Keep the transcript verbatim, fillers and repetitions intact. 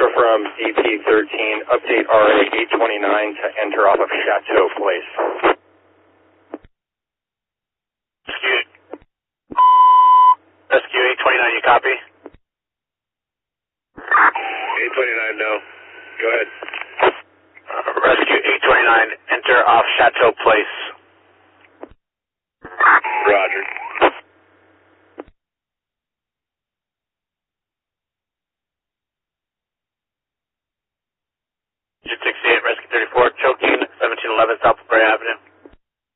Rescue from E P thirteen, update R A eight twenty-nine to enter off of Chateau Place. Rescue, Rescue eight twenty-nine, you copy? eight twenty-nine, no. Go ahead. Uh, Rescue eight twenty-nine, enter off Chateau Place. Roger.